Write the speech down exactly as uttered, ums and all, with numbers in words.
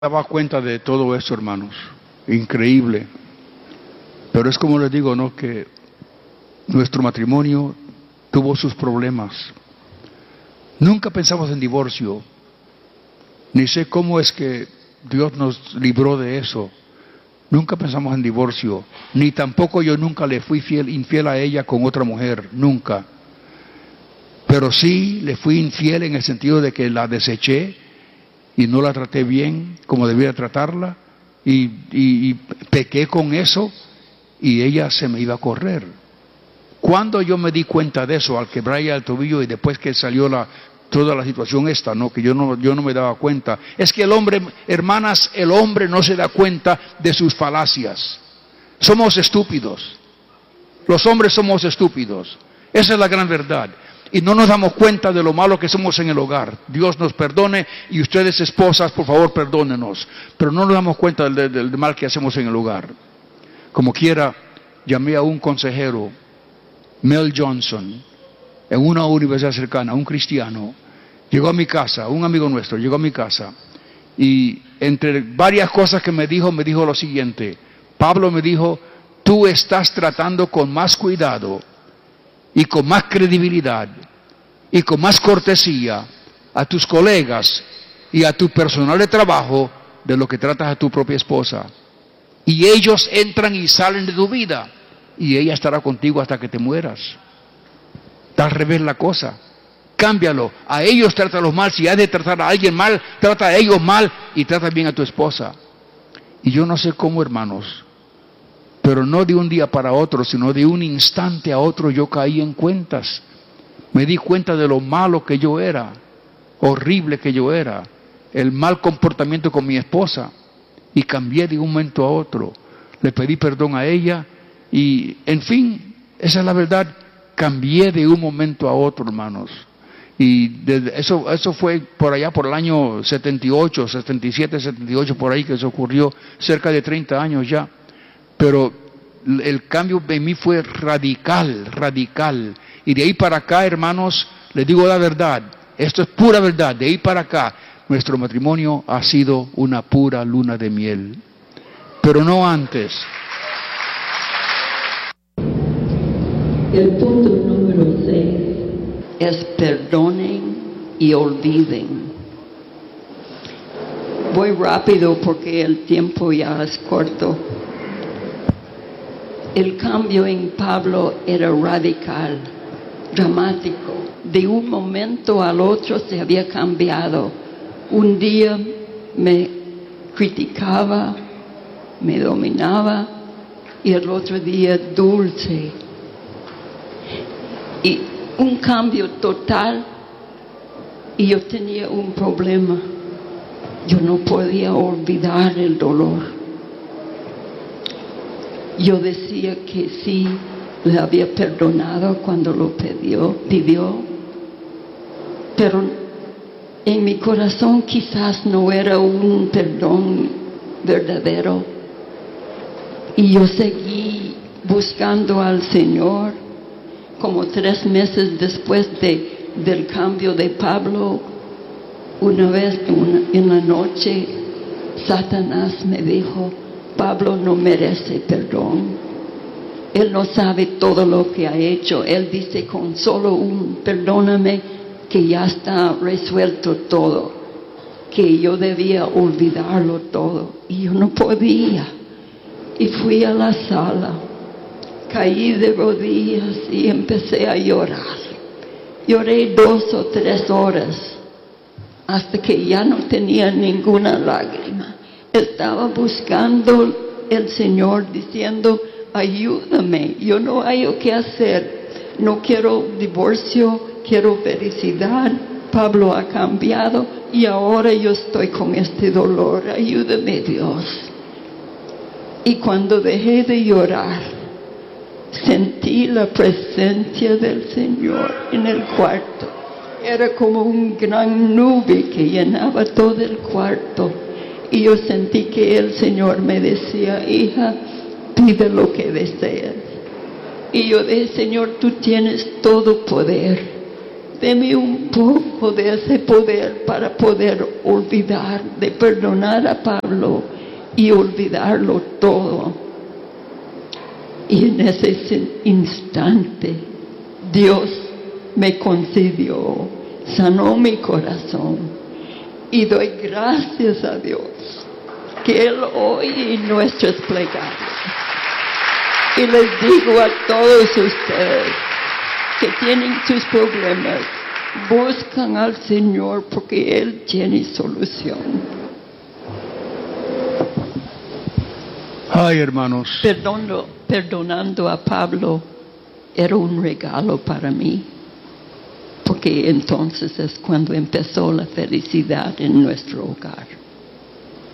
daba cuenta de todo esto, hermanos, increíble, pero es como les digo, ¿no?, que nuestro matrimonio tuvo sus problemas. Nunca pensamos en divorcio, ni sé cómo es que Dios nos libró de eso. Nunca pensamos en divorcio, ni tampoco yo nunca le fui fiel, infiel a ella con otra mujer, nunca. Pero sí le fui infiel en el sentido de que la deseché y no la traté bien como debía tratarla, y, y, y pequé con eso, y ella se me iba a correr. Cuando yo me di cuenta de eso, al quebrar ya el tobillo y después que salió la, toda la situación esta, no, que yo no, yo no me daba cuenta, es que el hombre, hermanas, el hombre no se da cuenta de sus falacias. Somos estúpidos, los hombres somos estúpidos, esa es la gran verdad. Y no nos damos cuenta de lo malo que somos en el hogar. Dios nos perdone, y ustedes esposas, por favor, perdónenos. Pero no nos damos cuenta del, del, del mal que hacemos en el hogar. Como quiera, llamé a un consejero, Mel Johnson, en una universidad cercana, un cristiano. Llegó a mi casa, un amigo nuestro, llegó a mi casa. Y entre varias cosas que me dijo, me dijo lo siguiente: Pablo, me dijo, tú estás tratando con más cuidado y con más credibilidad y con más cortesía a tus colegas y a tu personal de trabajo de lo que tratas a tu propia esposa. Y ellos entran y salen de tu vida, y ella estará contigo hasta que te mueras. Está al revés la cosa. Cámbialo. A ellos trátalos mal. Si has de tratar a alguien mal, trata a ellos mal y trata bien a tu esposa. Y yo no sé cómo, hermanos, pero no de un día para otro, sino de un instante a otro yo caí en cuentas. Me di cuenta de lo malo que yo era, horrible que yo era, el mal comportamiento con mi esposa, y cambié de un momento a otro. Le pedí perdón a ella y, en fin, esa es la verdad, cambié de un momento a otro, hermanos. Y desde eso, eso fue por allá por el año setenta y ocho, setenta y siete, setenta y ocho, por ahí que eso ocurrió, cerca de treinta años ya. Pero el cambio en mí fue radical, radical. Y de ahí para acá, hermanos, les digo la verdad, esto es pura verdad, de ahí para acá, nuestro matrimonio ha sido una pura luna de miel. Pero no antes. El punto número seis es perdonen y olviden. Voy rápido porque el tiempo ya es corto. El cambio en Pablo era radical, dramático. De un momento al otro se había cambiado. Un día me criticaba, me dominaba, y el otro día dulce. Y un cambio total, y yo tenía un problema. Yo no podía olvidar el dolor. Yo decía que sí, le había perdonado cuando lo pidió, pidió, pero en mi corazón quizás no era un perdón verdadero. Y yo seguí buscando al Señor. Como tres meses después de, del cambio de Pablo, una vez una, en la noche, Satanás me dijo: Pablo no merece perdón. Él no sabe todo lo que ha hecho. Él dice con solo un perdóname que ya está resuelto todo, que yo debía olvidarlo todo, y yo no podía. Y fui a la sala, caí de rodillas y empecé a llorar. Lloré dos o tres horas hasta que ya no tenía ninguna lágrima. Estaba buscando el Señor, diciendo: ayúdame, yo no hallo qué hacer, no quiero divorcio, quiero felicidad. Pablo ha cambiado y ahora yo estoy con este dolor, ayúdame, Dios. Y cuando dejé de llorar, sentí la presencia del Señor en el cuarto. Era como un gran nube que llenaba todo el cuarto. Y yo sentí que el Señor me decía: hija, pide lo que deseas. Y yo dije: Señor, tú tienes todo poder. Deme un poco de ese poder para poder olvidar, de perdonar a Pablo y olvidarlo todo. Y en ese instante Dios me concedió, sanó mi corazón. Y doy gracias a Dios que Él oye nuestras plegarias. Y les digo a todos ustedes que tienen sus problemas, buscan al Señor porque Él tiene solución. Ay, hermanos. Perdono, perdonando a Pablo era un regalo para mí, porque entonces es cuando empezó la felicidad en nuestro hogar.